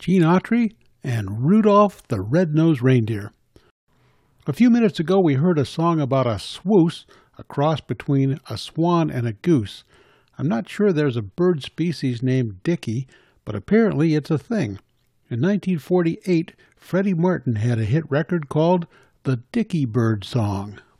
Gene Autry and Rudolph the Red-Nosed Reindeer. A few minutes ago we heard a song about a swoose, a cross between a swan and a goose. I'm not sure there's a bird species named Dickie, but apparently it's a thing. In 1948, Freddie Martin had a hit record called the Dickie Bird Song.